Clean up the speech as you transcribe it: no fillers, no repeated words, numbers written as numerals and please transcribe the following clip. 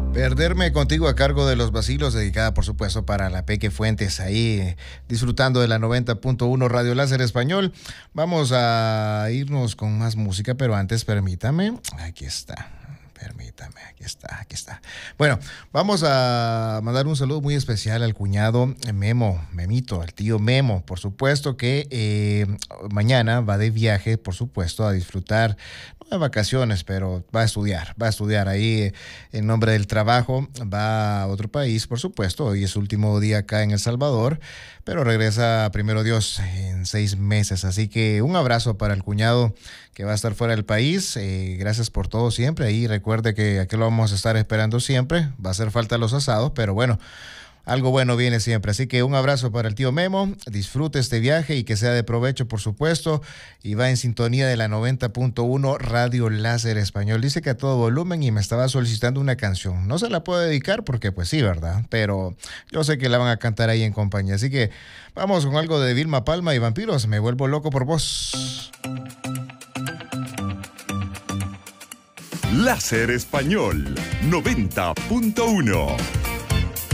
Perderme contigo a cargo de los vacilos, dedicada por supuesto para la Peque Fuentes, ahí disfrutando de la 90.1 Radio Láser Español. Vamos a irnos con más música, pero antes permítame, aquí está. Permítame, aquí está. Bueno, vamos a mandar un saludo muy especial al cuñado Memito, al tío Memo, por supuesto que mañana va de viaje, por supuesto, a disfrutar, no de vacaciones, pero va a estudiar ahí en nombre del trabajo, va a otro país, por supuesto, hoy es su último día acá en El Salvador, pero regresa primero Dios en 6 meses, así que un abrazo para el cuñado que va a estar fuera del país. Gracias por todo siempre. Ahí recuerde que aquí lo vamos a estar esperando siempre. Va a hacer falta los asados, pero bueno, algo bueno viene siempre. Así que un abrazo para el tío Memo. Disfrute este viaje y que sea de provecho, por supuesto. Y va en sintonía de la 90.1 Radio Láser Español. Dice que a todo volumen y me estaba solicitando una canción. No se la puedo dedicar porque pues sí, ¿verdad? Pero yo sé que la van a cantar ahí en compañía. Así que vamos con algo de Vilma Palma y Vampiros. Me vuelvo loco por vos. Láser Español 90.1